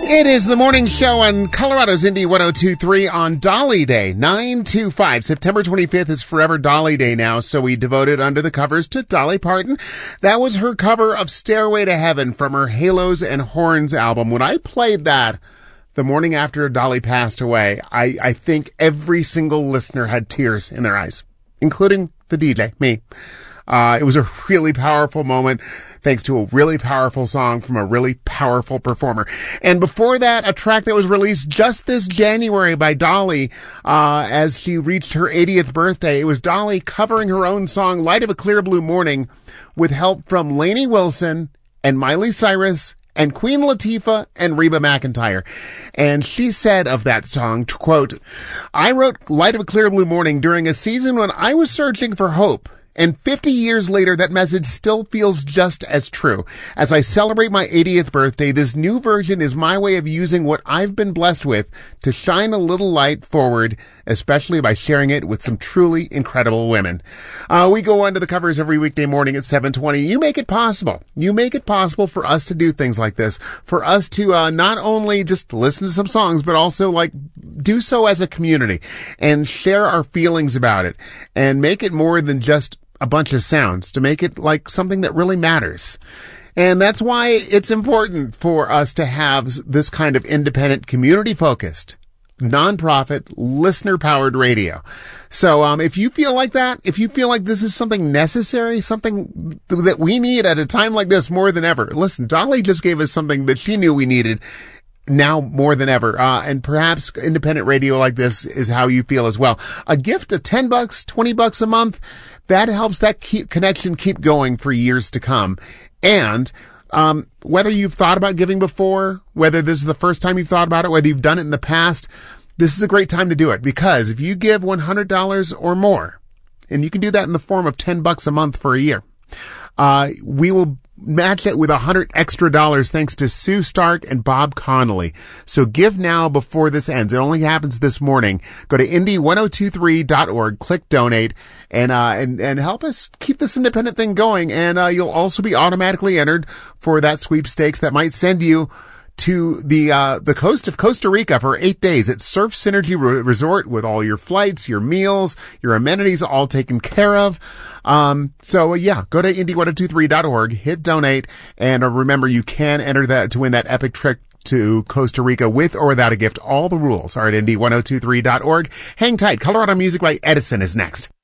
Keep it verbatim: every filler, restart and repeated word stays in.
It is the morning show on Colorado's Indie one oh two point three on Dolly Day, nine two five. September twenty-fifth is Forever Dolly Day now, so we devoted Under the Covers to Dolly Parton. That was her cover of Stairway to Heaven from her Halos and Horns album. When I played that the morning after Dolly passed away, I, I think every single listener had tears in their eyes, including the D J, me. Uh, it was a really powerful moment, thanks to a really powerful song from a really powerful performer. And before that, a track that was released just this January by Dolly, uh, as she reached her eightieth birthday. It was Dolly covering her own song, Light of a Clear Blue Morning, with help from Lainey Wilson and Miley Cyrus and Queen Latifah and Reba McEntire. And she said of that song, quote, "I wrote Light of a Clear Blue Morning during a season when I was searching for hope. And fifty years later, that message still feels just as true. As I celebrate my eightieth birthday, this new version is my way of using what I've been blessed with to shine a little light forward, especially by sharing it with some truly incredible women." Uh, we go under the covers every weekday morning at seven twenty. You make it possible. You make it possible for us to do things like this, for us to uh, not only just listen to some songs, but also like do so as a community and share our feelings about it and make it more than just a bunch of sounds, to make it like something that really matters. And that's why it's important for us to have this kind of independent, community-focused, nonprofit, listener-powered radio. So um if you feel like that, if you feel like this is something necessary, something that we need at a time like this more than ever, listen, Dolly just gave us something that she knew we needed now more than ever. Uh, and perhaps independent radio like this is how you feel as well. A gift of ten bucks, twenty bucks a month, that helps that keep, connection keep going for years to come. And, um, whether you've thought about giving before, whether this is the first time you've thought about it, whether you've done it in the past, this is a great time to do it, because if you give one hundred dollars or more, and you can do that in the form of ten bucks a month for a year, uh, we will match it with a hundred extra dollars thanks to Sue Stark and Bob Connolly. So give now before this ends. It only happens this morning. Go to indie one oh two three dot org, click donate, and uh and and help us keep this independent thing going. And uh you'll also be automatically entered for that sweepstakes that might send you to the uh the coast of Costa Rica for eight days at Surf Synergy Re- Resort, with all your flights, your meals, your amenities all taken care of. Um so uh, yeah, go to indie one oh two three dot org, hit donate, and uh, remember, you can enter that to win that epic trip to Costa Rica with or without a gift. All the rules are at indie one oh two three dot org. Hang tight. Colorado Music by Edison is next.